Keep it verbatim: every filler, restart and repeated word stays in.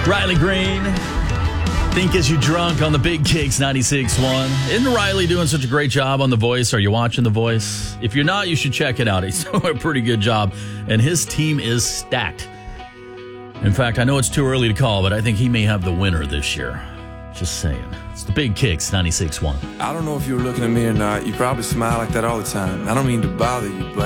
Riley Green, Think As You Drunk on the Big Kicks ninety-six point one. Isn't Riley doing such a great job on The Voice? Are you watching The Voice? If you're not, you should check it out. He's doing a pretty good job, and his team is stacked. In fact, I know it's too early to call, but I think he may have the winner this year. Just saying. It's the Big Kicks ninety-six point one. I don't know if you were looking at me or not. You probably smile like that all the time. I don't mean to bother you, but